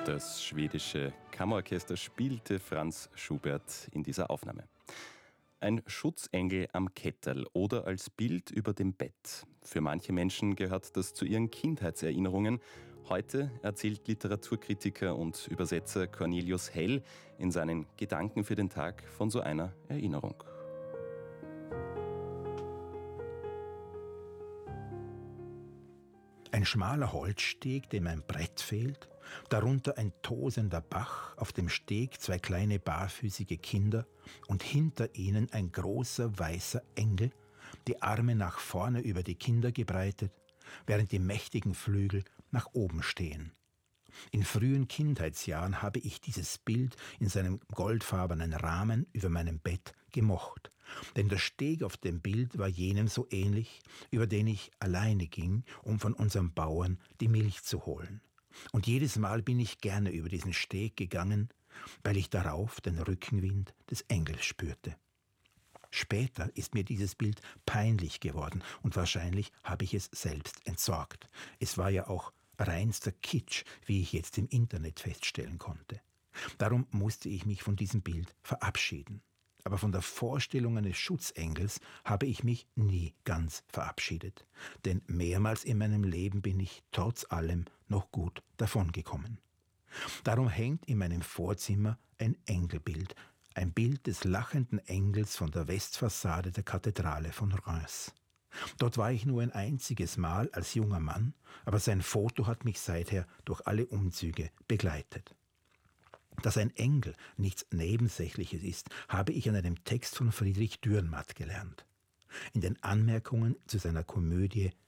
Das schwedische Kammerorchester spielte Franz Schubert in dieser Aufnahme. Ein Schutzengel am Ketterl oder als Bild über dem Bett. Für manche Menschen gehört das zu ihren Kindheitserinnerungen. Heute erzählt Literaturkritiker und Übersetzer Cornelius Hell in seinen Gedanken für den Tag von so einer Erinnerung. Ein schmaler Holzsteg, dem ein Brett fehlt, darunter ein tosender Bach, auf dem Steg zwei kleine barfüßige Kinder und hinter ihnen ein großer weißer Engel, die Arme nach vorne über die Kinder gebreitet, während die mächtigen Flügel nach oben stehen. In frühen Kindheitsjahren habe ich dieses Bild in seinem goldfarbenen Rahmen über meinem Bett gemocht. Denn der Steg auf dem Bild war jenem so ähnlich, über den ich alleine ging, um von unserem Bauern die Milch zu holen. Und jedes Mal bin ich gerne über diesen Steg gegangen, weil ich darauf den Rückenwind des Engels spürte. Später ist mir dieses Bild peinlich geworden und wahrscheinlich habe ich es selbst entsorgt. Es war ja auch reinster Kitsch, wie ich jetzt im Internet feststellen konnte. Darum musste ich mich von diesem Bild verabschieden. Aber von der Vorstellung eines Schutzengels habe ich mich nie ganz verabschiedet. Denn mehrmals in meinem Leben bin ich trotz allem noch gut davongekommen. Darum hängt in meinem Vorzimmer ein Engelbild, ein Bild des lachenden Engels von der Westfassade der Kathedrale von Reims. Dort war ich nur ein einziges Mal als junger Mann, aber sein Foto hat mich seither durch alle Umzüge begleitet. Dass ein Engel nichts Nebensächliches ist, habe ich an einem Text von Friedrich Dürrenmatt gelernt. In den Anmerkungen zu seiner Komödie